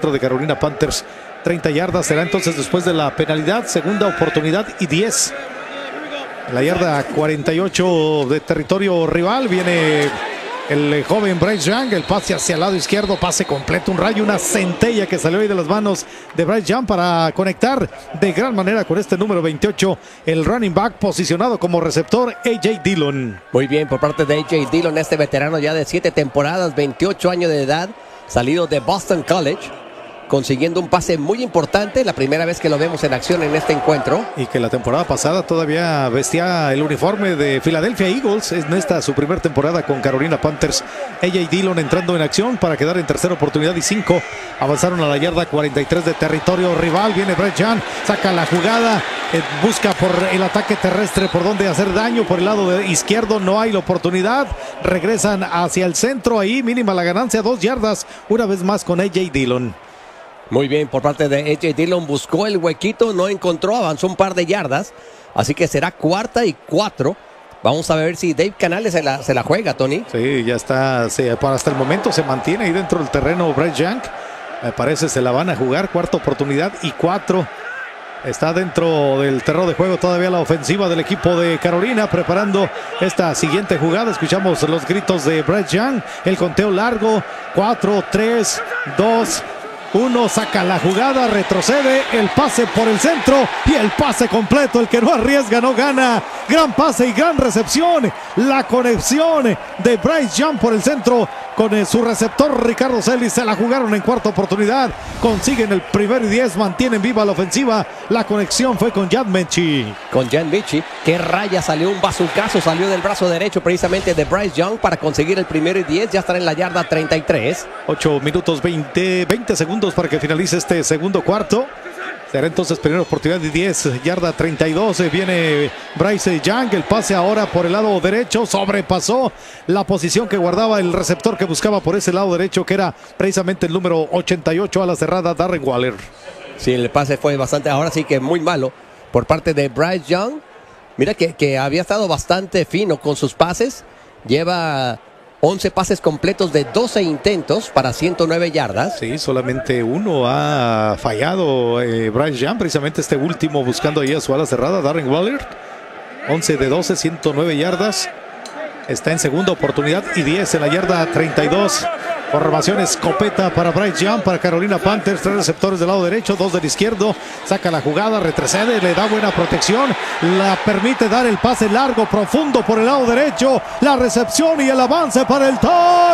centro de Carolina Panthers. 30 yardas será entonces después de la penalidad. Segunda oportunidad y 10. La yarda 48 de territorio rival. Viene el joven Bryce Young. El pase hacia el lado izquierdo. Pase completo. Un rayo, una centella que salió ahí de las manos de Bryce Young para conectar de gran manera con este número 28. El running back posicionado como receptor, A.J. Dillon. Muy bien por parte de A.J. Dillon, este veterano ya de 7 temporadas, 28 años de edad, salido de Boston College, consiguiendo un pase muy importante, la primera vez que lo vemos en acción en este encuentro. Y que la temporada pasada todavía vestía el uniforme de Philadelphia Eagles. En esta su primera temporada con Carolina Panthers. A.J. Dillon entrando en acción para quedar en tercera oportunidad y 5. Avanzaron a la yarda 43 de territorio rival. Viene Bryce Young, saca la jugada, busca por el ataque terrestre por donde hacer daño. Por el lado izquierdo no hay la oportunidad. Regresan hacia el centro, ahí mínima la ganancia, 2 yardas. Una vez más con A.J. Dillon. Muy bien, por parte de A.J. Dillon, buscó el huequito, no encontró, avanzó un par de yardas, así que será 4ª y 4. Vamos a ver si Dave Canales se la juega, Tony. Sí, ya está, hasta el momento se mantiene ahí dentro del terreno Bryce Young. Me parece se la van a jugar, 4ª oportunidad y 4. Está dentro del terreno de juego todavía la ofensiva del equipo de Carolina, preparando esta siguiente jugada. Escuchamos los gritos de Bryce Young, el conteo largo, 4, 3, 2, 1, saca la jugada, retrocede, el pase por el centro y el pase completo. El que no arriesga no gana. Gran pase y gran recepción. La conexión de Bryce Young por el centro con su receptor Ricardo Celis. Se la jugaron en 4ª oportunidad. Consiguen el 1º y 10, mantienen viva la ofensiva. La conexión fue con Jan Metchie. Con Jan Metchie, que raya, salió un bazucazo, salió del brazo derecho precisamente de Bryce Young para conseguir el 1º y 10. Ya estará en la yarda 33. 8 minutos 20 segundos para que finalice este segundo cuarto. Será entonces primera oportunidad de 10, yarda 32. Viene Bryce Young, el pase ahora por el lado derecho, sobrepasó la posición que guardaba el receptor que buscaba por ese lado derecho, que era precisamente el número 88 a la cerrada, Darren Waller. Sí, el pase fue bastante, ahora sí que muy malo por parte de Bryce Young. Mira que había estado bastante fino con sus pases, lleva 11 pases completos de 12 intentos para 109 yardas. Sí, solamente uno ha fallado Bryce Young, precisamente este último buscando ahí a su ala cerrada, Darren Waller. 11 de 12, 109 yardas. Está en segunda oportunidad y 10 en la yarda 32. Formación escopeta para Bryce Young, para Carolina Panthers. 3 receptores del lado derecho, 2 del izquierdo. Saca la jugada, retrocede, le da buena protección. La permite dar el pase largo, profundo por el lado derecho. La recepción y el avance para el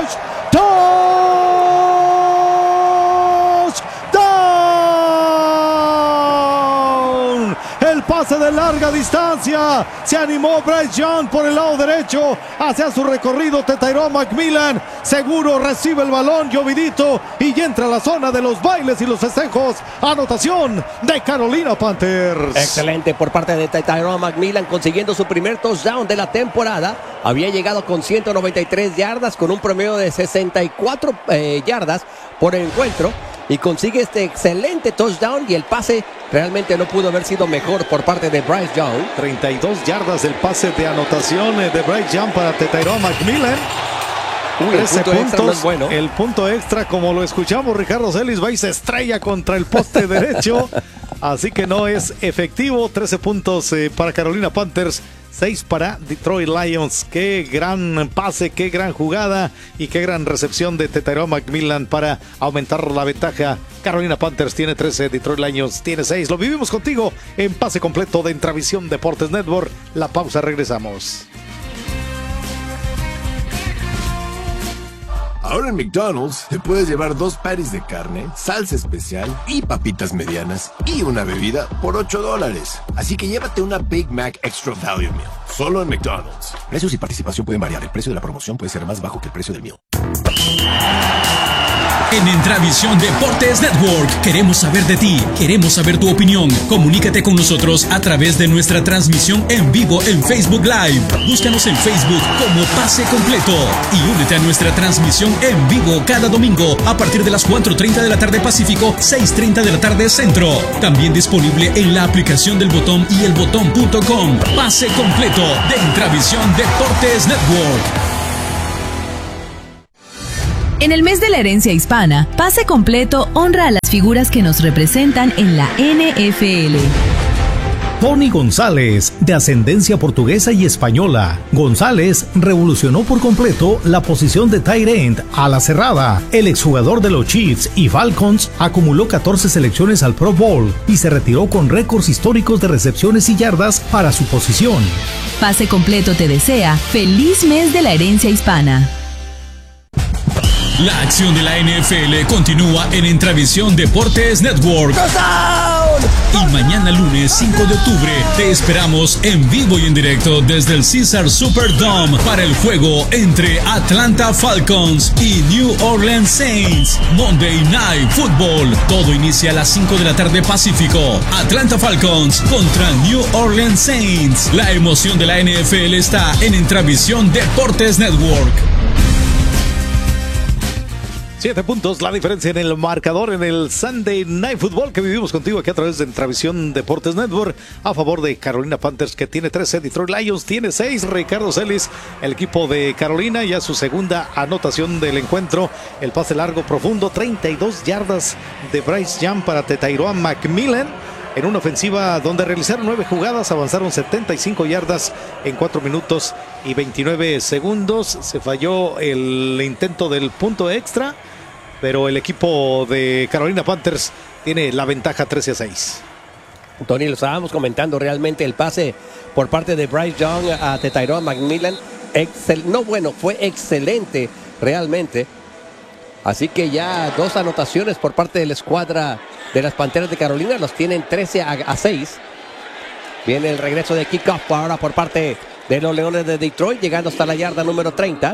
touchdown. El pase de larga distancia. Se animó Bryce Young por el lado derecho hacia su recorrido. Tyrone McMillan seguro recibe el balón, llovidito, y entra a la zona de los bailes y los festejos. Anotación de Carolina Panthers. Excelente por parte de Tyrone McMillan, consiguiendo su primer touchdown de la temporada. Había llegado con 193 yardas, con un promedio de 64 yardas por encuentro, y consigue este excelente touchdown, y el pase realmente no pudo haber sido mejor por parte de Bryce Young. 32 yardas del pase de anotación de Bryce Young para Tyrone McMillan. 13 puntos, no es bueno. El punto extra, como lo escuchamos, Ricardo Celis va y se estrella contra el poste derecho, así que no es efectivo. 13 puntos para Carolina Panthers, 6 para Detroit Lions. Qué gran pase, qué gran jugada y qué gran recepción de Tyrone McMillan para aumentar la ventaja. Carolina Panthers tiene 13, Detroit Lions tiene 6. Lo vivimos contigo en Pase Completo de Intravisión Deportes Network. La pausa, regresamos. Ahora en McDonald's te puedes llevar 2 patties de carne, salsa especial y papitas medianas y una bebida por $8. Así que llévate una Big Mac Extra Value Meal, solo en McDonald's. Precios y participación pueden variar. El precio de la promoción puede ser más bajo que el precio del meal. En Intravisión Deportes Network queremos saber de ti, queremos saber tu opinión. Comunícate con nosotros a través de nuestra transmisión en vivo en Facebook Live. Búscanos en Facebook como Pase Completo y únete a nuestra transmisión en vivo cada domingo a partir de las 4:30 de la tarde Pacífico, 6:30 de la tarde Centro. También disponible en la aplicación del Botón y elbotón.com. Pase Completo de Intravisión Deportes Network. En el mes de la herencia hispana, Pase Completo honra a las figuras que nos representan en la NFL. Tony González, de ascendencia portuguesa y española. González revolucionó por completo la posición de tight end a la cerrada. El exjugador de los Chiefs y Falcons acumuló 14 selecciones al Pro Bowl y se retiró con récords históricos de recepciones y yardas para su posición. Pase Completo te desea feliz mes de la herencia hispana. La acción de la NFL continúa en Intravisión Deportes Network. Y mañana lunes 5 de octubre te esperamos en vivo y en directo desde el Caesar Superdome para el juego entre Atlanta Falcons y New Orleans Saints. Monday Night Football. Todo inicia a las 5 de la tarde Pacífico. Atlanta Falcons contra New Orleans Saints. La emoción de la NFL está en Intravisión Deportes Network. 7 puntos, la diferencia en el marcador en el Sunday Night Football que vivimos contigo aquí a través de Intravisión Deportes Network a favor de Carolina Panthers, que tiene 13, Detroit Lions tiene 6, Ricardo Celis, el equipo de Carolina, ya su segunda anotación del encuentro, el pase largo profundo, 32 yardas de Bryce Young para Tetairoa McMillan. En una ofensiva donde realizaron 9 jugadas, avanzaron 75 yardas en 4 minutos y 29 segundos. Se falló el intento del punto extra, pero el equipo de Carolina Panthers tiene la ventaja 13-6. Tony, lo estábamos comentando, realmente el pase por parte de Bryce Young a Tetairoa McMillan, fue excelente realmente. Así que ya 2 anotaciones por parte de la escuadra de las Panteras de Carolina, los tienen 13-6. Viene el regreso de kickoff ahora por parte de los Leones de Detroit, llegando hasta la yarda número 30.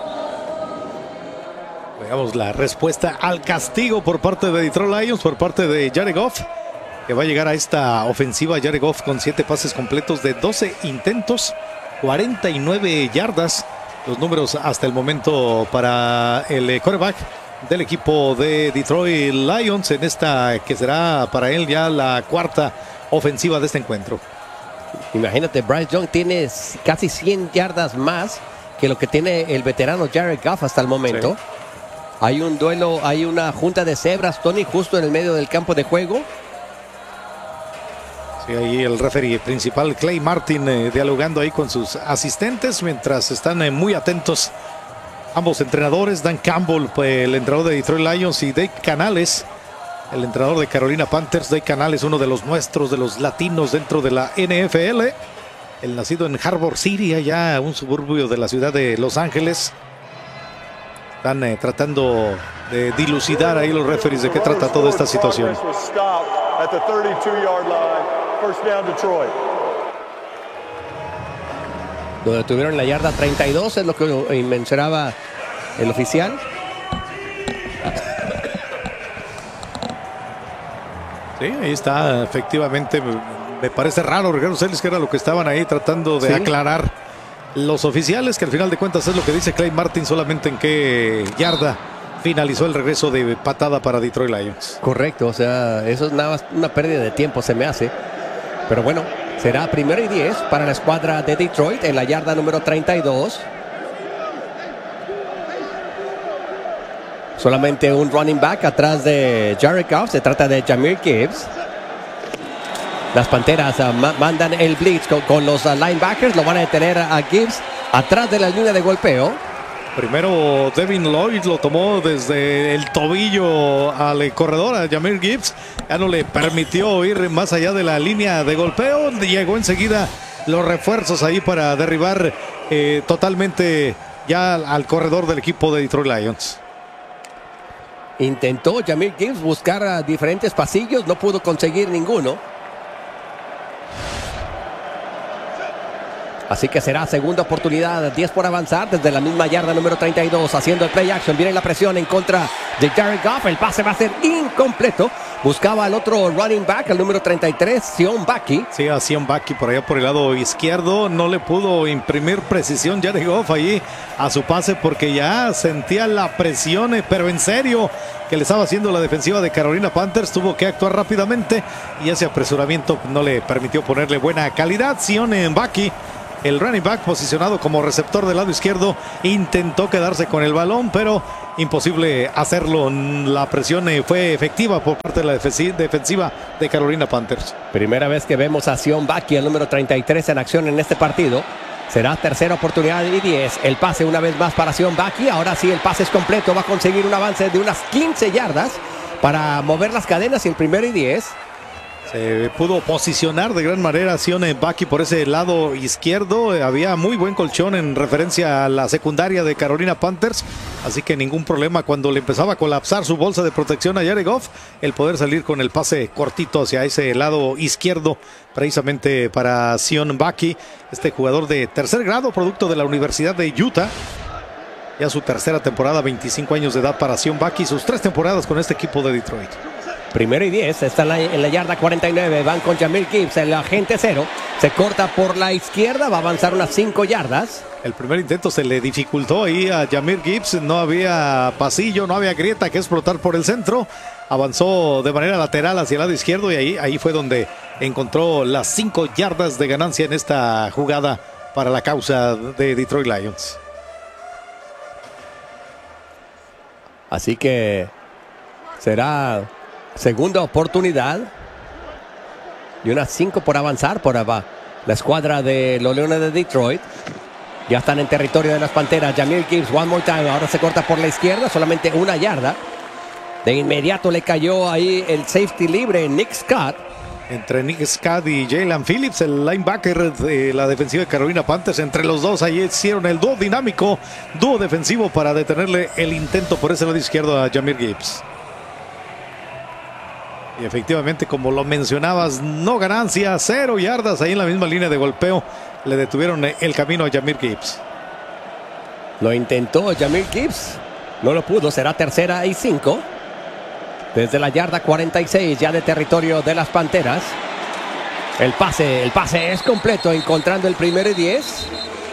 Veamos la respuesta al castigo por parte de Detroit Lions, por parte de Jared Goff, que va a llegar a esta ofensiva. Jared Goff con 7 pases completos de 12 intentos, 49 yardas. Los números hasta el momento para el quarterback del equipo de Detroit Lions en esta que será para él ya la 4ª ofensiva de este encuentro. Imagínate, Bryce Young tiene casi 100 yardas más que lo que tiene el veterano Jared Goff hasta el momento. Sí. Hay un duelo, hay una junta de cebras, Tony, justo en el medio del campo de juego. Sí, ahí el referee principal, Clay Martin, dialogando ahí con sus asistentes mientras están muy atentos ambos entrenadores, Dan Campbell, el entrenador de Detroit Lions, y Dave Canales, el entrenador de Carolina Panthers. Dave Canales, uno de los nuestros, de los latinos dentro de la NFL. El nacido en Harbor City, allá un suburbio de la ciudad de Los Ángeles. Están tratando de dilucidar ahí los referees de qué trata toda esta situación. Lo detuvieron en la yarda 32, es lo que mencionaba el oficial. Sí, ahí está, efectivamente. Me parece raro, Ricardo Celis, que era lo que estaban ahí tratando de aclarar los oficiales, que al final de cuentas es lo que dice Clay Martin, solamente en qué yarda finalizó el regreso de patada para Detroit Lions. Correcto, o sea, eso es nada más una pérdida de tiempo, se me hace. Pero bueno, será 1st y 10 para la escuadra de Detroit en la yarda número 32. Solamente un running back atrás de Jared Goff, se trata de Jahmyr Gibbs. Las Panteras mandan el blitz con los linebackers, lo van a detener a Gibbs atrás de la línea de golpeo. Primero Devin Lloyd lo tomó desde el tobillo al corredor, a Jahmyr Gibbs. Ya no le permitió ir más allá de la línea de golpeo. Llegó enseguida los refuerzos ahí para derribar totalmente ya al corredor del equipo de Detroit Lions. Intentó Jahmyr Gibbs buscar diferentes pasillos, no pudo conseguir ninguno. Así que será segunda oportunidad, 10 por avanzar desde la misma yarda número 32, haciendo el play action. Viene la presión en contra de Jared Goff. El pase va a ser incompleto. Buscaba al otro running back, el número 33, Sion Baki. Sí, a Sion Baki por allá por el lado izquierdo. No le pudo imprimir precisión Jared Goff allí a su pase porque ya sentía la presión, pero en serio, que le estaba haciendo la defensiva de Carolina Panthers. Tuvo que actuar rápidamente y ese apresuramiento no le permitió ponerle buena calidad. Sion Baki El running back posicionado como receptor del lado izquierdo intentó quedarse con el balón, pero imposible hacerlo. La presión fue efectiva por parte de la defensiva de Carolina Panthers. Primera vez que vemos a Sion Bucky, el número 33, en acción en este partido. Será tercera oportunidad y 10. El pase una vez más para Sion Bucky. Ahora sí, el pase es completo. Va a conseguir un avance de unas 15 yardas para mover las cadenas y el primero y 10. Se pudo posicionar de gran manera Sion Bucky por ese lado izquierdo. Había muy buen colchón en referencia a la secundaria de Carolina Panthers. Así que ningún problema cuando le empezaba a colapsar su bolsa de protección a Jared Goff, el poder salir con el pase cortito hacia ese lado izquierdo, precisamente para Sion Bucky, este jugador de tercer grado, producto de la Universidad de Utah. Ya su tercera temporada, 25 años de edad para Sion Bucky, sus 3 temporadas con este equipo de Detroit. Primero y 10, está en la yarda 49, van con Jahmyr Gibbs, el agente cero, se corta por la izquierda, va a avanzar unas 5 yardas. El primer intento se le dificultó ahí a Jahmyr Gibbs, no había pasillo, no había grieta que explotar por el centro, avanzó de manera lateral hacia el lado izquierdo y ahí fue donde encontró las 5 yardas de ganancia en esta jugada para la causa de Detroit Lions. Así que será segunda oportunidad y unas 5 por avanzar por abajo. La escuadra de los Leones de Detroit ya están en territorio de las Panteras. Jahmyr Gibbs, one more time, ahora se corta por la izquierda, solamente 1 yarda. De inmediato le cayó ahí el safety libre, Nick Scott. Entre Nick Scott y Jalen Phillips, el linebacker de la defensiva de Carolina Panthers, entre los dos ahí hicieron el dúo dinámico, dúo defensivo para detenerle el intento por ese lado izquierdo a Jahmyr Gibbs. Y efectivamente, como lo mencionabas, no ganancia, 0 yardas ahí en la misma línea de golpeo. Le detuvieron el camino a Jahmyr Gibbs. Lo intentó Jahmyr Gibbs, no lo pudo, será tercera y 5. Desde la yarda 46 ya de territorio de las Panteras. El pase es completo, encontrando el primero y 10.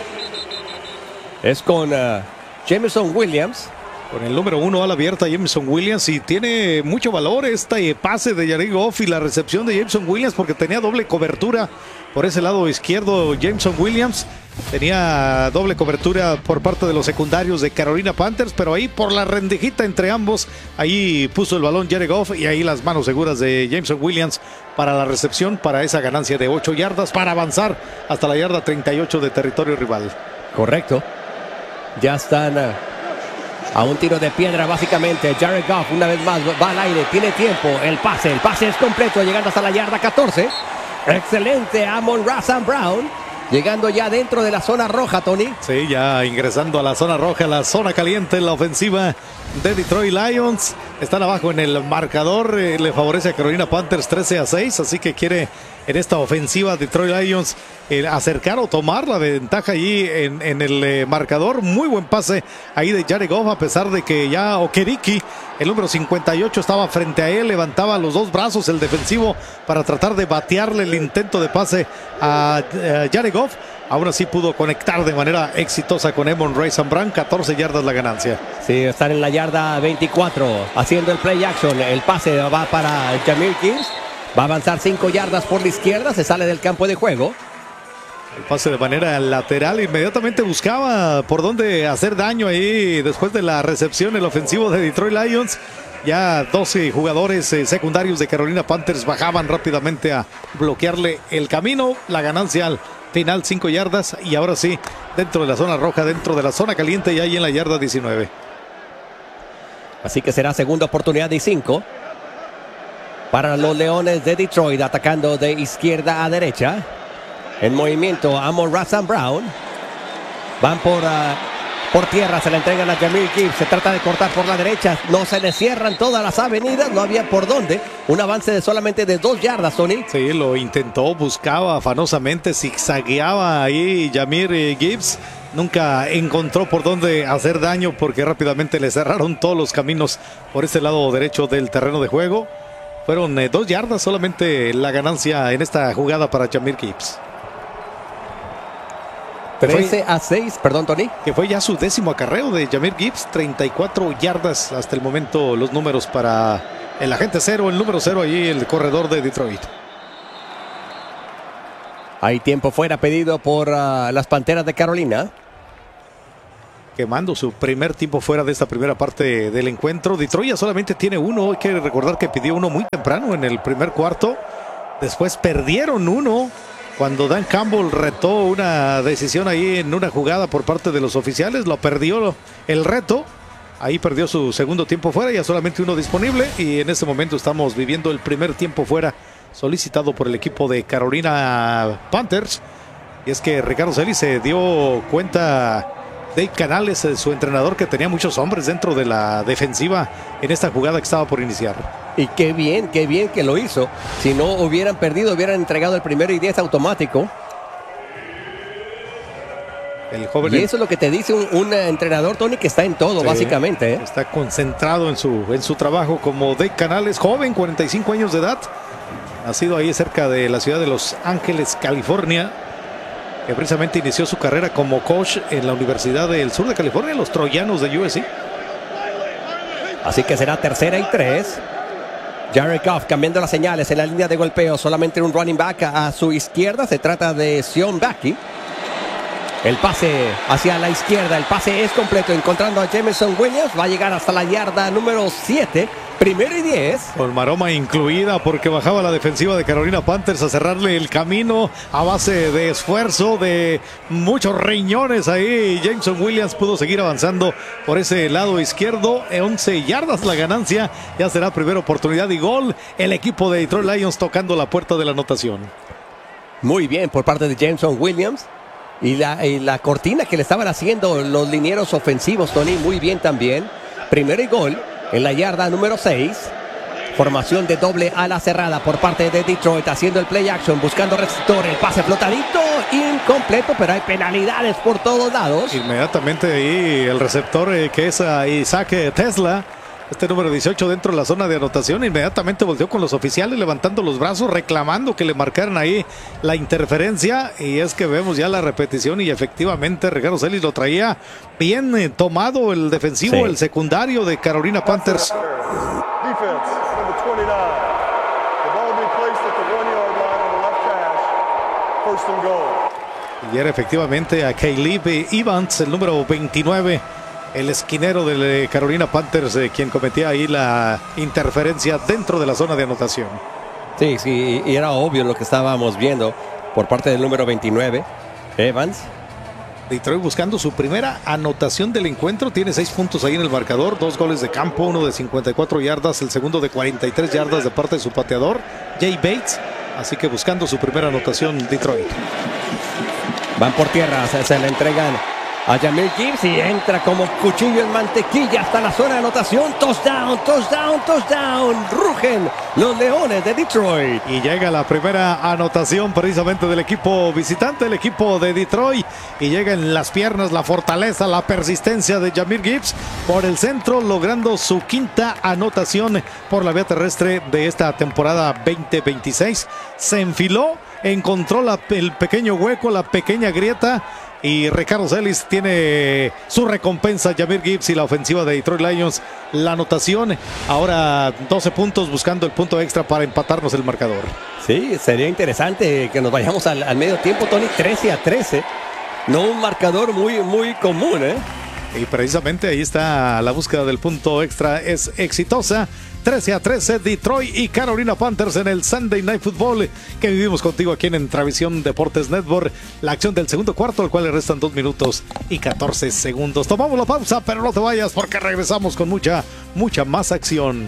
Es con Jameson Williams. Con el número 1 a la abierta, Jameson Williams, y tiene mucho valor este pase de Jared Goff y la recepción de Jameson Williams porque tenía doble cobertura por ese lado izquierdo. Jameson Williams tenía doble cobertura por parte de los secundarios de Carolina Panthers, pero ahí por la rendijita entre ambos, ahí puso el balón Jared Goff y ahí las manos seguras de Jameson Williams para la recepción, para esa ganancia de 8 yardas, para avanzar hasta la yarda 38 de territorio rival. Correcto. Ya están a un tiro de piedra básicamente. Jared Goff una vez más va al aire, tiene tiempo, el pase es completo, llegando hasta la yarda 14. Excelente Amon-Ra St. Brown, llegando ya dentro de la zona roja, Tony. Sí, ya ingresando a la zona roja, la zona caliente, la ofensiva de Detroit Lions. Están abajo en el marcador, le favorece a Carolina Panthers 13-6, así que quiere en esta ofensiva Detroit Lions acercar o tomar la ventaja allí en el marcador. Muy buen pase ahí de Jared Goff, a pesar de que ya Okereke, el número 58, estaba frente a él, levantaba los 2 brazos el defensivo para tratar de batearle el intento de pase a Jared Goff. Aún así pudo conectar de manera exitosa con Amon-Ra St. Brown, 14 yardas la ganancia. Sí, están en la yarda 24, haciendo el play action. El pase va para Jahmyr Gibbs, va a avanzar 5 yardas por la izquierda, se sale del campo de juego. El pase de manera lateral, inmediatamente buscaba por dónde hacer daño ahí después de la recepción, el ofensivo de Detroit Lions. Ya 12 jugadores secundarios de Carolina Panthers bajaban rápidamente a bloquearle el camino. La ganancia al final 5 yardas y ahora sí, dentro de la zona roja, dentro de la zona caliente y ahí en la yarda 19. Así que será segunda oportunidad y 5 para los Leones de Detroit, atacando de izquierda a derecha. En movimiento Amon-Ra St. Brown. Van por tierra, se la entregan a Jahmyr Gibbs. Se trata de cortar por la derecha. No se le cierran todas las avenidas, no había por dónde. Un avance de solamente de 2 yardas, Tony. Sí, lo intentó, buscaba afanosamente, zigzagueaba ahí Jahmyr Gibbs. Nunca encontró por dónde hacer daño porque rápidamente le cerraron todos los caminos por este lado derecho del terreno de juego. Fueron 2 yardas solamente la ganancia en esta jugada para Jahmyr Gibbs. 13-6, perdón, Tony. Que fue ya su 10º acarreo de Jahmyr Gibbs, 34 yardas hasta el momento los números para el agente cero, el número 0 allí, el corredor de Detroit. Hay tiempo fuera pedido por las Panteras de Carolina. Quemando su primer tiempo fuera de esta primera parte del encuentro. Detroit ya solamente tiene uno. Hay que recordar que pidió uno muy temprano en el primer cuarto. Después perdieron uno cuando Dan Campbell retó una decisión ahí en una jugada por parte de los oficiales. Lo perdió el reto. Ahí perdió su segundo tiempo fuera. Ya solamente uno disponible. Y en este momento estamos viviendo el primer tiempo fuera solicitado por el equipo de Carolina Panthers. Y es que Ricardo Celis se dio cuenta, Dave Canales, su entrenador, que tenía muchos hombres dentro de la defensiva en esta jugada que estaba por iniciar. Y qué bien que lo hizo. Si no hubieran perdido, hubieran entregado el 1-10 automático. El joven, y eso es lo que te dice un entrenador, Tony, que está en todo, sí, básicamente. Está concentrado en su trabajo como Dave Canales, joven, 45 años de edad. Nacido ahí cerca de la ciudad de Los Ángeles, California. Que precisamente inició su carrera como coach en la Universidad del Sur de California, los Troyanos de USC. Así que será 3rd y 3. Jared Goff cambiando las señales en la línea de golpeo. Solamente un running back a su izquierda. Se trata de Sion Backy. El pase hacia la izquierda. El pase es completo. Encontrando a Jameson Williams. Va a llegar hasta la yarda número 7. 1st y 10. Con maroma incluida porque bajaba la defensiva de Carolina Panthers a cerrarle el camino a base de esfuerzo, de muchos riñones ahí. Jameson Williams pudo seguir avanzando por ese lado izquierdo. 11 yardas la ganancia. Ya será primera oportunidad y gol. El equipo de Detroit Lions tocando la puerta de la anotación. Muy bien por parte de Jameson Williams. Y la cortina que le estaban haciendo los linieros ofensivos, Tony, muy bien también. Primero y gol. En la yarda número 6. Formación de doble ala cerrada por parte de Detroit. Haciendo el play action. Buscando receptor. El pase flotadito. Incompleto. Pero hay penalidades por todos lados. Inmediatamente ahí el receptor que es Isaac Tesla. Este número 18 dentro de la zona de anotación. Inmediatamente volteó con los oficiales levantando los brazos. Reclamando que le marcaran ahí la interferencia. Y es que vemos ya la repetición. Y efectivamente Ricardo Celis lo traía bien tomado el defensivo, sí, el secundario de Carolina Panthers. Y era efectivamente a Caleb Evans, el número 29. El esquinero de Carolina Panthers, quien cometía ahí la interferencia dentro de la zona de anotación. Sí, y era obvio lo que estábamos viendo por parte del número 29, Evans. Detroit buscando su primera anotación del encuentro. Tiene 6 puntos ahí en el marcador. 2 goles de campo, uno de 54 yardas, el segundo de 43 yardas de parte de su pateador, Jay Bates. Así que buscando su primera anotación, Detroit. Van por tierra, se le entregan a Jahmyr Gibbs y entra como cuchillo en mantequilla hasta la zona de anotación. Touchdown, touchdown, touchdown. Rugen los Leones de Detroit. Y llega la primera anotación precisamente del equipo visitante, el equipo de Detroit. Y llega en las piernas la fortaleza, la persistencia de Jahmyr Gibbs por el centro, logrando su quinta anotación por la vía terrestre de esta temporada 2026. Se enfiló, encontró el pequeño hueco, la pequeña grieta. Y Ricardo Celis tiene su recompensa. Jahmyr Gibbs y la ofensiva de Detroit Lions. La anotación, ahora 12 puntos buscando el punto extra para empatarnos el marcador. Sí, sería interesante que nos vayamos al medio tiempo, Tony, 13-13. No un marcador muy común, ¿eh? Y precisamente ahí está la búsqueda del punto extra, es exitosa. 13-13 Detroit y Carolina Panthers en el Sunday Night Football que vivimos contigo aquí en Entravisión Deportes Network. La acción del segundo cuarto, al cual le restan 2 minutos y 14 segundos. Tomamos la pausa, pero no te vayas porque regresamos con mucha más acción.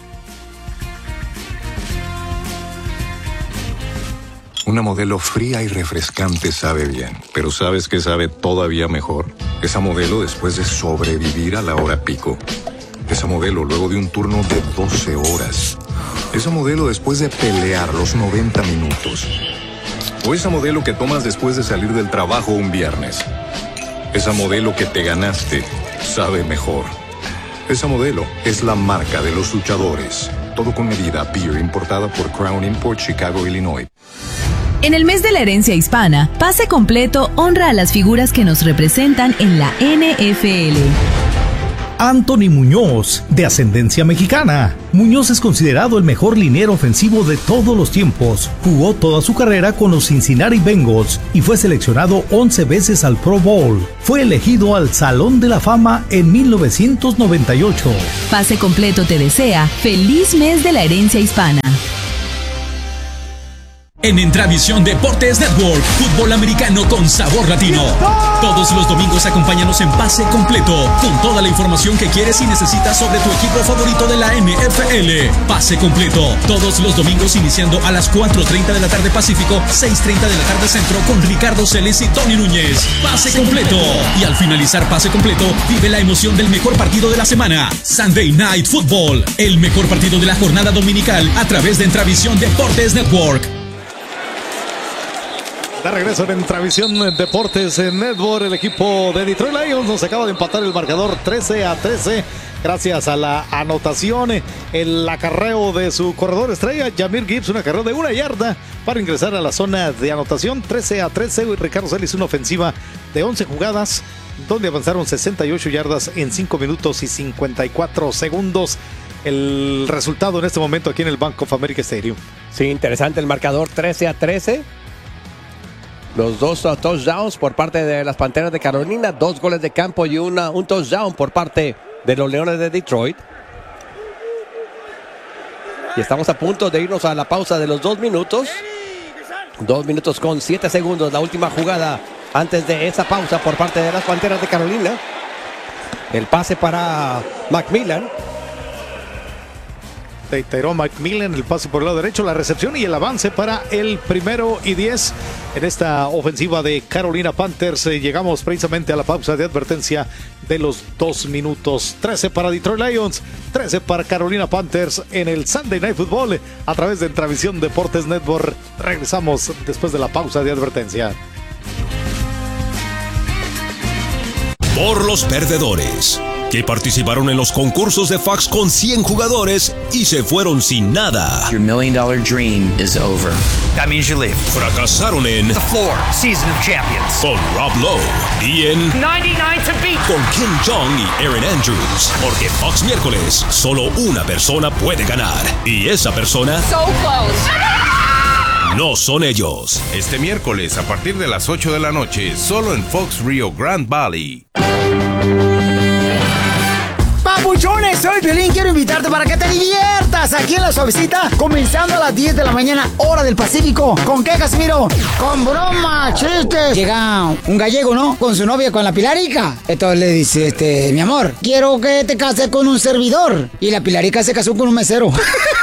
Una Modelo fría y refrescante sabe bien, pero ¿sabes qué sabe todavía mejor? Esa Modelo después de sobrevivir a la hora pico. Esa Modelo luego de un turno de 12 horas. Esa Modelo después de pelear los 90 minutos. O esa Modelo que tomas después de salir del trabajo un viernes. Esa Modelo que te ganaste sabe mejor. Esa Modelo es la marca de los luchadores. Todo con medida. Beer importada por Crown Import, Chicago, Illinois. En el mes de la herencia hispana, Pase Completo honra a las figuras que nos representan en la NFL. Anthony Muñoz, de ascendencia mexicana. Muñoz es considerado el mejor liniero ofensivo de todos los tiempos. Jugó toda su carrera con los Cincinnati Bengals y fue seleccionado 11 veces al Pro Bowl. Fue elegido al Salón de la Fama en 1998. Pase Completo te desea feliz mes de la herencia hispana. En Entravisión Deportes Network, fútbol americano con sabor latino. Todos los domingos acompáñanos en Pase Completo, con toda la información que quieres y necesitas sobre tu equipo favorito de la NFL. Pase Completo, todos los domingos iniciando a las 4:30 de la tarde Pacífico, 6:30 de la tarde Centro, con Ricardo Celis y Tony Núñez. Pase Completo. Y al finalizar Pase Completo, vive la emoción del mejor partido de la semana, Sunday Night Football, el mejor partido de la jornada dominical a través de Entravisión Deportes Network. De regreso en Entravisión Deportes Network, el equipo de Detroit Lions nos acaba de empatar el marcador 13-13 gracias a la anotación, el acarreo de su corredor estrella, Jahmyr Gibbs, un acarreo de 1 yarda para ingresar a la zona de anotación. 13-13, Ricardo Celis, una ofensiva de 11 jugadas, donde avanzaron 68 yardas en 5 minutos y 54 segundos. El resultado en este momento aquí en el Bank of America Stadium. Sí, interesante el marcador, 13-13. Los dos touchdowns por parte de las Panteras de Carolina, 2 goles de campo y un touchdown por parte de los Leones de Detroit. Y estamos a punto de irnos a la pausa de los 2 minutos. 2 minutos con 7 segundos, la última jugada antes de esa pausa por parte de las Panteras de Carolina. El pase para McMillan. De Tyrone McMillan, el pase por el lado derecho, la recepción y el avance para el 1º y 10 en esta ofensiva de Carolina Panthers. Llegamos precisamente a la pausa de advertencia de los 2 minutos. 13 para Detroit Lions, 13 para Carolina Panthers en el Sunday Night Football a través de Entravisión Deportes Network. Regresamos después de la pausa de advertencia. Por los perdedores que participaron en los concursos de fax con 100 jugadores y se fueron sin nada. Your $1 million dream is over. That means you leave. Fracasaron en The Floor, Season of Champions. con Rob Lowe y en 99 to beat. con Kim Jong y Aaron Andrews. Porque Fox miércoles, solo una persona puede ganar. Y esa persona So close. no son ellos. Este miércoles a partir de las 8 de la noche, solo en Fox Rio Grande Valley. Papuchones, soy Piolín, quiero invitarte para que te diviertas aquí en La Suavecita, comenzando a las 10 de la mañana, hora del Pacífico. ¿Con qué, Casimiro? Con bromas, chistes. Llega un gallego, ¿no? Con su novia, con la Pilarica. Entonces le dice, mi amor, quiero que te cases con un servidor. Y la Pilarica se casó con un mesero.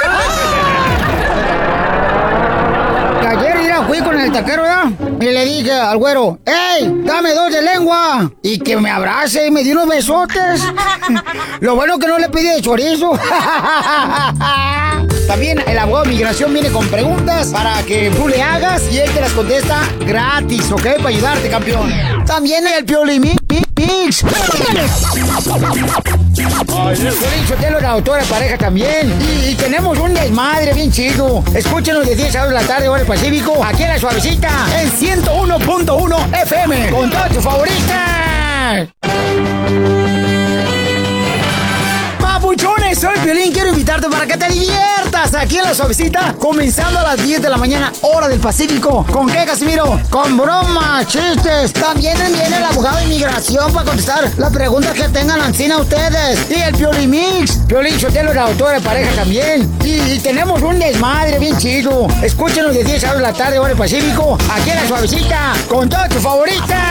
Ayer fui con el taquero, ¿ya? Y le dije al güero, ¡ey, dame 2 de lengua! Y que me abrace y me dio unos besotes. Lo bueno que no le pide chorizo. También el abogado de migración viene con preguntas para que tú le hagas y él te las contesta gratis, ¿ok? Para ayudarte, campeón. También el Piolín Mix. Piolín Sotelo, la autora pareja también. Y tenemos un desmadre bien chido. Escúchenos de 10 a 2 de la tarde, hora del Pacífico, aquí en La Suavecita, en 101.1 FM, con todas tus favoritas. Papuchones, soy Piolín, quiero invitarte para que te diviertas aquí en La Suavecita, comenzando a las 10 de la mañana, hora del Pacífico. ¿Con qué, Casimiro? Con bromas, chistes. También viene el abogado de inmigración para contestar las preguntas que tengan encima ustedes. Y el Piolín Mix. Piolín Sotelo, la autora de pareja también. Y tenemos un desmadre bien chido. Escúchenos de 10 a 2 de la tarde, hora del Pacífico, aquí en La Suavecita, con todas tus favoritas.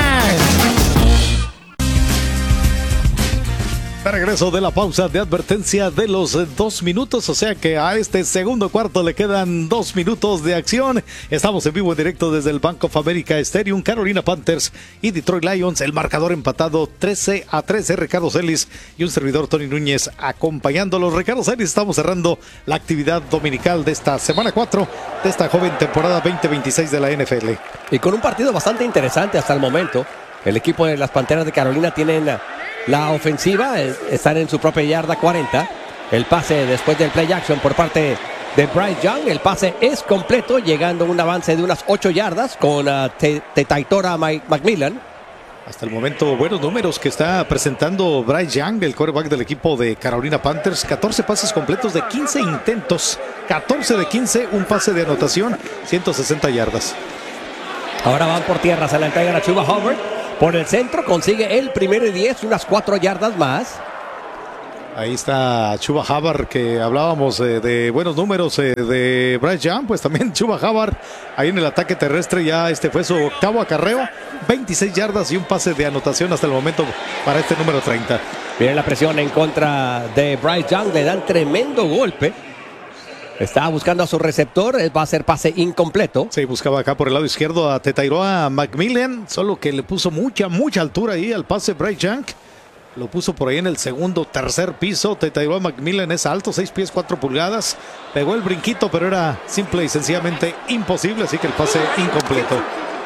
De regreso de la pausa de advertencia de los 2 minutos, o sea que a este segundo cuarto le quedan 2 minutos de acción. Estamos en vivo en directo desde el Bank of America Stadium, Carolina Panthers y Detroit Lions. El marcador empatado 13-13, Ricardo Celis y un servidor, Tony Núñez, acompañándolos. Ricardo Celis, estamos cerrando la actividad dominical de esta semana 4 de esta joven temporada 2026 de la NFL. Y con un partido bastante interesante hasta el momento. El equipo de las Panteras de Carolina tienen la ofensiva, están en su propia yarda 40. El pase después del play action por parte de Bryce Young. El pase es completo, llegando a un avance de unas 8 yardas con Taitora McMillan. Hasta el momento, buenos números que está presentando Bryce Young, el quarterback del equipo de Carolina Panthers. 14 pases completos de 15 intentos. 14 de 15, un pase de anotación, 160 yardas. Ahora van por tierra, se la entregan a Chuba Hubbard. Por el centro consigue el 1º y 10, unas 4 yardas más. Ahí está Chuba Hubbard, que hablábamos de buenos números de Bryce Young. Pues también Chuba Hubbard ahí en el ataque terrestre. Ya este fue su 8º acarreo, 26 yardas y un pase de anotación hasta el momento para este número 30. Viene la presión en contra de Bryce Young, le dan tremendo golpe. Estaba buscando a su receptor, va a ser pase incompleto. Sí, buscaba acá por el lado izquierdo a Tetairoa McMillan, solo que le puso mucha altura ahí al pase Bryce Young. Lo puso por ahí en el segundo, tercer piso. Tetairoa McMillan es alto, 6 pies 4 pulgadas. Pegó el brinquito, pero era simple y sencillamente imposible, así que el pase incompleto.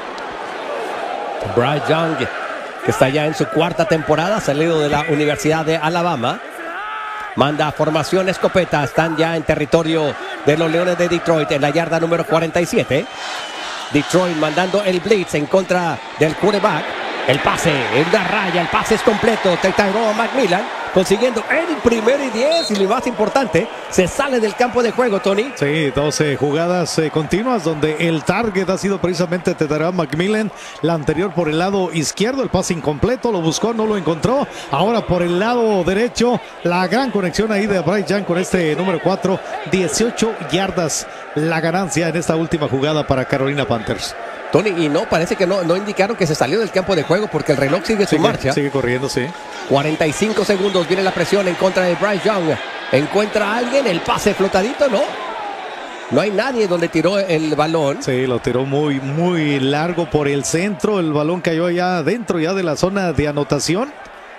Bryce Young, que está ya en su 4ª temporada, salido de la Universidad de Alabama. Manda formación escopeta, están ya en territorio de los Leones de Detroit en la yarda número 47. Detroit mandando el blitz en contra del quarterback. El pase, en la raya, el pase es completo. Tetairoa McMillan consiguiendo el 1º y 10 y lo más importante, se sale del campo de juego, Tony. Sí, 12 jugadas continuas donde el target ha sido precisamente Tetairoa McMillan. La anterior por el lado izquierdo, el pase incompleto, lo buscó, no lo encontró. Ahora por el lado derecho, la gran conexión ahí de Bryce Young con este número 4, 18 yardas la ganancia en esta última jugada para Carolina Panthers. Tony, y no, parece que no indicaron que se salió del campo de juego porque el reloj sigue su marcha. Sigue corriendo, sí. 45 segundos, viene la presión en contra de Bryce Young. Encuentra a alguien, el pase flotadito, ¿no? No hay nadie donde tiró el balón. Sí, lo tiró muy largo por el centro. El balón cayó allá adentro ya de la zona de anotación.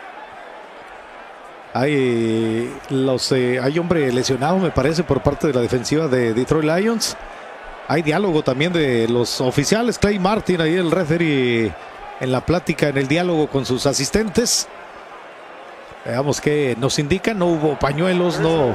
Hay hombre lesionado, me parece, por parte de la defensiva de Detroit Lions. Hay diálogo también de los oficiales. Clay Martin, ahí el referee en la plática, en el diálogo con sus asistentes. Veamos qué nos indican. No hubo pañuelos, no.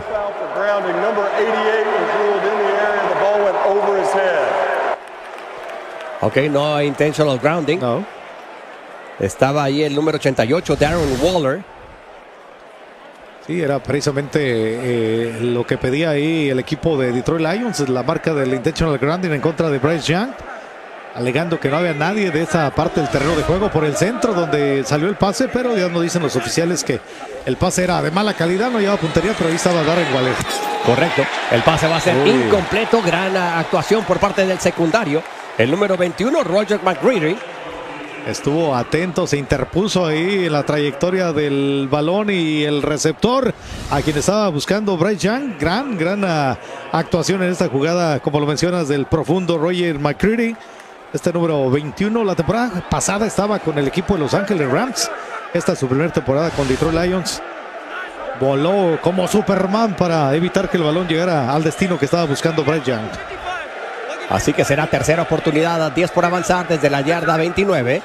Ok, no intentional grounding. No. Estaba ahí el número 88, Darren Waller. Sí, era precisamente lo que pedía ahí el equipo de Detroit Lions, la marca del intentional grounding en contra de Bryce Young, alegando que no había nadie de esa parte del terreno de juego por el centro donde salió el pase, pero ya nos dicen los oficiales que el pase era de mala calidad, no llevaba puntería, pero ahí estaba Darren Waller. Correcto, el pase va a ser incompleto, gran actuación por parte del secundario, el número 21, Roger McGreedy. Estuvo atento, se interpuso ahí en la trayectoria del balón y el receptor a quien estaba buscando Bryce Young. Gran actuación en esta jugada, como lo mencionas, del profundo Roger McCreary. Este número 21, la temporada pasada estaba con el equipo de Los Ángeles Rams. Esta es su primera temporada con Detroit Lions. Voló como Superman para evitar que el balón llegara al destino que estaba buscando Bryce Young. Así que será tercera oportunidad, 10 por avanzar desde la yarda 29.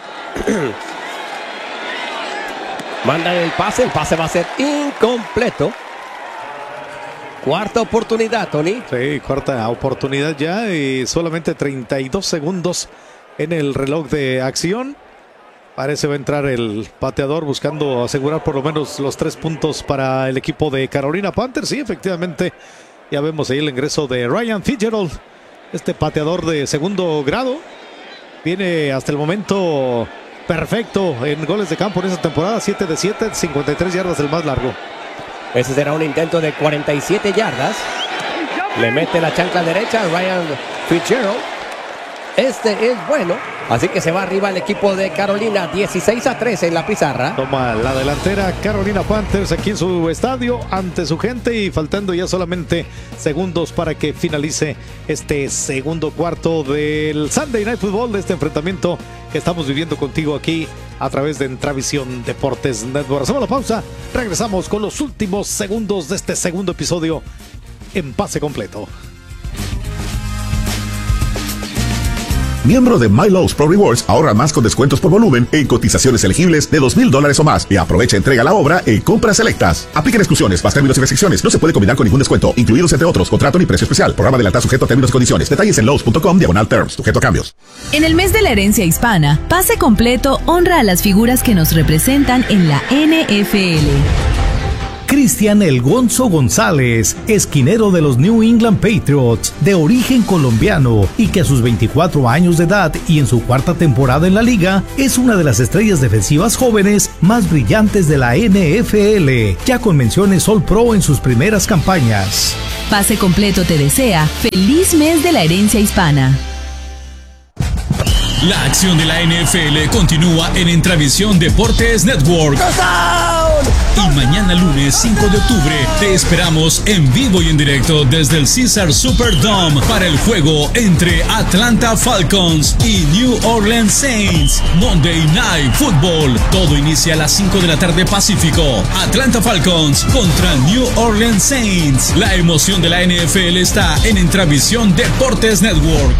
Mandan el pase va a ser incompleto. Cuarta oportunidad, Tony. Sí, cuarta oportunidad ya y solamente 32 segundos en el reloj de acción. Parece va a entrar el pateador buscando asegurar por lo menos los 3 puntos para el equipo de Carolina Panthers. Sí, efectivamente, ya vemos ahí el ingreso de Ryan Fitzgerald. Este pateador de segundo grado viene hasta el momento perfecto en goles de campo en esta temporada. 7 de 7, 53 yardas el más largo. Ese será un intento de 47 yardas. Le mete la chancla derecha a Ryan Fitzgerald. Este es bueno. Así que se va arriba el equipo de Carolina, 16-13 en la pizarra. Toma la delantera Carolina Panthers aquí en su estadio ante su gente y faltando ya solamente segundos para que finalice este segundo cuarto del Sunday Night Football, de este enfrentamiento que estamos viviendo contigo aquí a través de Entravisión Deportes Network. Hacemos la pausa, regresamos con los últimos segundos de este segundo episodio en Pase Completo. Miembro de MyLowe's Pro Rewards, ahorra más con descuentos por volumen en cotizaciones elegibles de $2,000 o más y aprovecha entrega a la obra en compras selectas. Aplican exclusiones, más términos y restricciones. No se puede combinar con ningún descuento, incluidos entre otros contrato ni precio especial. Programa de lealtad sujeto a términos y condiciones. Detalles en Lowe's.com/terms. Sujeto a cambios. En el mes de la herencia hispana, Pase Completo honra a las figuras que nos representan en la NFL. Cristian El Gonzo González, esquinero de los New England Patriots, de origen colombiano y que a sus 24 años de edad y en su cuarta temporada en la liga, es una de las estrellas defensivas jóvenes más brillantes de la NFL, ya con menciones All Pro en sus primeras campañas. Pase Completo te desea feliz mes de la herencia hispana. La acción de la NFL continúa en Entravisión Deportes Network. Y mañana lunes 5 de octubre te esperamos en vivo y en directo desde el Caesars Superdome para el juego entre Atlanta Falcons y New Orleans Saints. Monday Night Football. Todo inicia a las 5 de la tarde Pacífico. Atlanta Falcons contra New Orleans Saints. La emoción de la NFL está en Entravisión Deportes Network.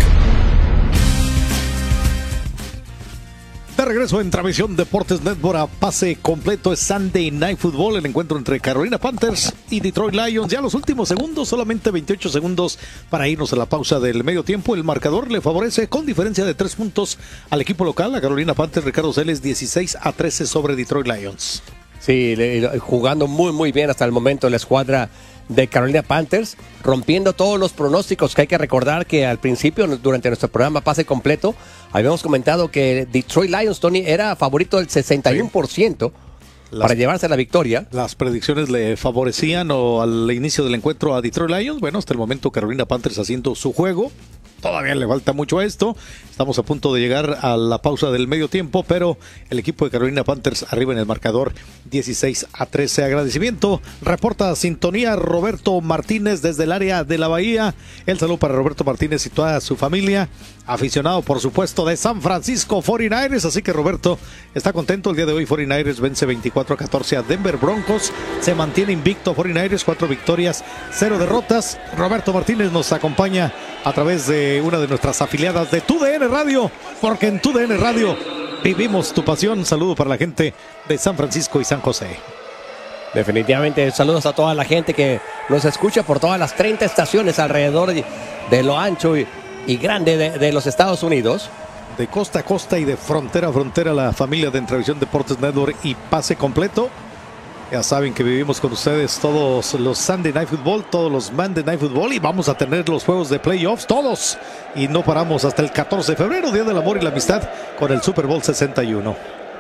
De regreso en Travisión Deportes Network a Pase Completo es Sunday Night Football, el encuentro entre Carolina Panthers y Detroit Lions. Ya los últimos segundos, solamente 28 segundos para irnos a la pausa del medio tiempo. El marcador le favorece con diferencia de 3 puntos al equipo local, a Carolina Panthers. Ricardo Celes 16-13 sobre Detroit Lions. Sí, jugando muy bien hasta el momento la escuadra de Carolina Panthers, rompiendo todos los pronósticos, que hay que recordar que al principio, durante nuestro programa Pase Completo, habíamos comentado que Detroit Lions, Tony, era favorito del 61% para llevarse la victoria. Las predicciones le favorecían al inicio del encuentro a Detroit Lions. Bueno, hasta el momento Carolina Panthers haciendo su juego. Todavía le falta mucho a esto. Estamos a punto de llegar a la pausa del medio tiempo, pero el equipo de Carolina Panthers arriba en el marcador 16-13. Agradecimiento. Reporta sintonía Roberto Martínez desde el área de la Bahía. El saludo para Roberto Martínez y toda su familia. Aficionado, por supuesto, de San Francisco 49ers. Así que Roberto está contento. El día de hoy 49ers vence 24-14 a Denver Broncos. Se mantiene invicto 49ers, 4 victorias, 0 derrotas. Roberto Martínez nos acompaña a través de una de nuestras afiliadas de TUDN Radio, porque en TUDN Radio vivimos tu pasión. Saludo para la gente de San Francisco y San José. Definitivamente, saludos a toda la gente que nos escucha por todas las 30 estaciones alrededor de lo ancho y grande de los Estados Unidos. De costa a costa y de frontera a frontera, la familia de Entravisión Deportes Network y Pase Completo. Ya saben que vivimos con ustedes todos los Sunday Night Football, todos los Monday Night Football, y vamos a tener los juegos de playoffs, todos. Y no paramos hasta el 14 de febrero, Día del Amor y la Amistad, con el Super Bowl 61.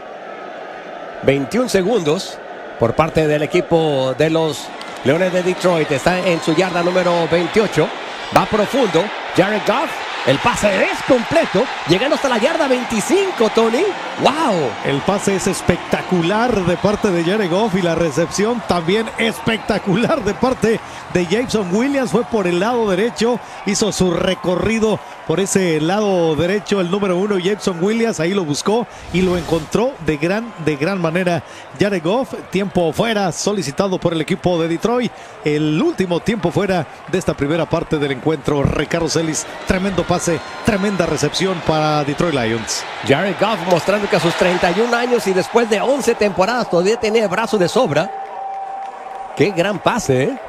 21 segundos por parte del equipo de los Leones de Detroit. Está en su yarda número 28. Va profundo. Jared Goff. El pase es completo, llegando hasta la yarda 25, Tony. ¡Wow! El pase es espectacular de parte de Jared Goff y la recepción también espectacular de parte de Jameson Williams. Fue por el lado derecho, hizo su recorrido por ese lado derecho. El número 1, Jameson Williams, ahí lo buscó y lo encontró de gran manera Jared Goff. Tiempo fuera solicitado por el equipo de Detroit. El último tiempo fuera de esta primera parte del encuentro. Ricardo Celis, tremendo pase, tremenda recepción para Detroit Lions. Jared Goff mostrando que a sus 31 años y después de 11 temporadas todavía tenía brazo de sobra. Qué gran pase, ¿eh?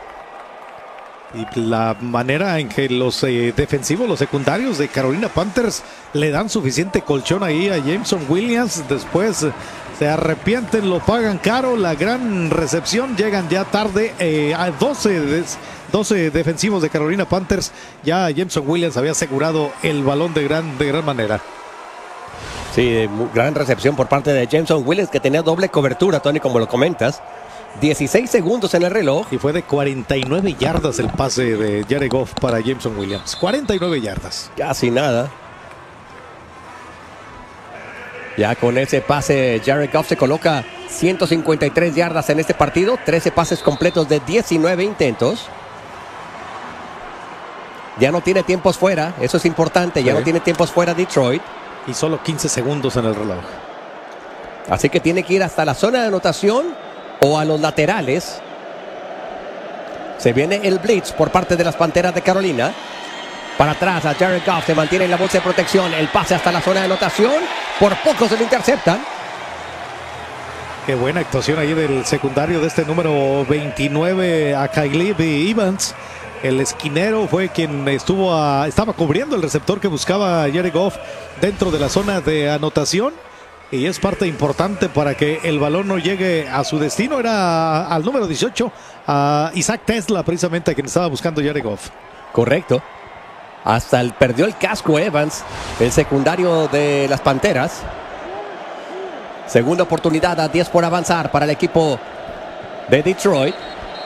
Y la manera en que los defensivos, los secundarios de Carolina Panthers le dan suficiente colchón ahí a Jameson Williams. Después se arrepienten, lo pagan caro. La gran recepción, llegan ya tarde a 12 defensivos de Carolina Panthers. Ya Jameson Williams había asegurado el balón de gran manera. Sí, gran recepción por parte de Jameson Williams, que tenía doble cobertura, Tony, como lo comentas. 16 segundos en el reloj. Y fue de 49 yardas el pase de Jared Goff para Jameson Williams. 49 yardas. Casi nada. Ya con ese pase, Jared Goff se coloca 153 yardas en este partido. 13 pases completos de 19 intentos. Ya no tiene tiempos fuera, eso es importante. Ya no tiene tiempos fuera Detroit. Y solo 15 segundos en el reloj. Así que tiene que ir hasta la zona de anotación o a los laterales. Se viene el blitz por parte de las Panteras de Carolina. Para atrás a Jared Goff, se mantiene en la bolsa de protección. El pase hasta la zona de anotación. Por poco se lo interceptan. Qué buena actuación ahí del secundario de este número 29, a Caleb Evans. El esquinero fue quien estaba cubriendo el receptor que buscaba Jared Goff dentro de la zona de anotación. Y es parte importante para que el balón no llegue a su destino. Era al número 18, a Isaac Tesla, precisamente a quien estaba buscando Jared Goff. Correcto. Perdió el casco Evans, el secundario de las Panteras. Segunda oportunidad, a 10 por avanzar para el equipo de Detroit.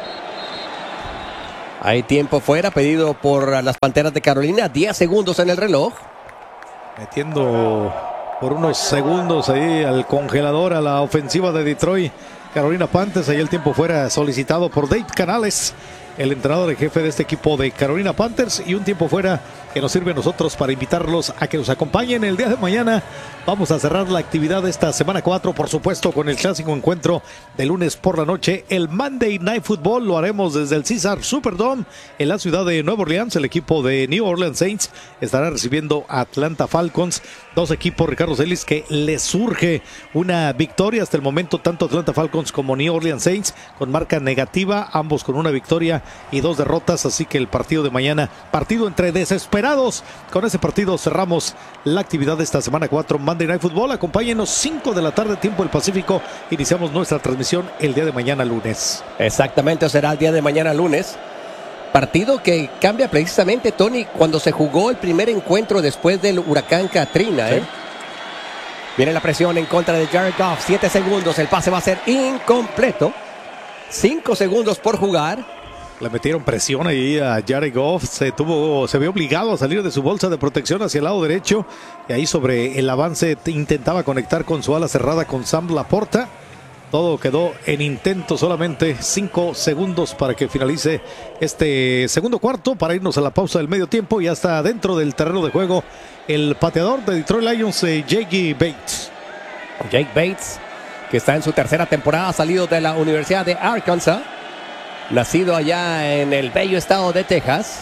Hay tiempo fuera pedido por las Panteras de Carolina. 10 segundos en el reloj. Metiendo por unos segundos ahí al congelador a la ofensiva de Detroit. Carolina Panthers, ahí el tiempo fuera solicitado por Dave Canales, el entrenador en jefe de este equipo de Carolina Panthers, y un tiempo fuera que nos sirve a nosotros para invitarlos a que nos acompañen el día de mañana. Vamos a cerrar la actividad de esta semana 4, por supuesto, con el clásico encuentro de lunes por la noche, el Monday Night Football. Lo haremos desde el Caesars Superdome en la ciudad de Nueva Orleans. El equipo de New Orleans Saints estará recibiendo a Atlanta Falcons. Dos equipos, Ricardo Celis, que les surge una victoria hasta el momento, tanto Atlanta Falcons como New Orleans Saints, con marca negativa, ambos con una victoria y 2 derrotas. Así que el partido de mañana, partido entre desesperados. Con ese partido cerramos la actividad de esta semana 4, Monday Night Football. Acompáñenos, 5 de la tarde, tiempo del Pacífico. Iniciamos nuestra transmisión el día de mañana lunes. Exactamente, será el día de mañana lunes. Partido que cambia precisamente, Tony, cuando se jugó el primer encuentro después del huracán Katrina. ¿Sí? Viene la presión en contra de Jared Goff. 7 segundos, el pase va a ser incompleto. 5 segundos por jugar. Le metieron presión ahí a Jared Goff. Se vio obligado a salir de su bolsa de protección hacia el lado derecho. Y ahí sobre el avance intentaba conectar con su ala cerrada con Sam Laporta. Todo quedó en intento, solamente 5 segundos para que finalice este segundo cuarto, para irnos a la pausa del medio tiempo. Ya está dentro del terreno de juego el pateador de Detroit Lions, Jake Bates. Jake Bates, que está en su tercera temporada, salido de la Universidad de Arkansas, nacido allá en el bello estado de Texas.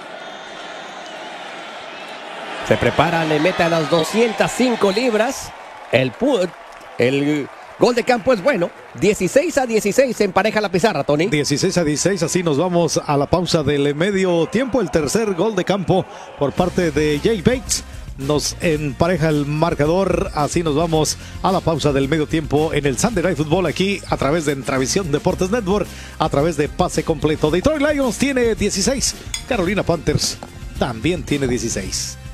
Se prepara, le mete a las 205 libras. El gol de campo es bueno. 16-16 se empareja la pizarra, Tony. 16-16, así nos vamos a la pausa del medio tiempo. El tercer gol de campo por parte de Jake Bates nos empareja el marcador. Así nos vamos a la pausa del medio tiempo en el Sunday Night Football, aquí a través de Entravisión Deportes Network, a través de Pase Completo. Detroit Lions tiene 16, Carolina Panthers también tiene 16.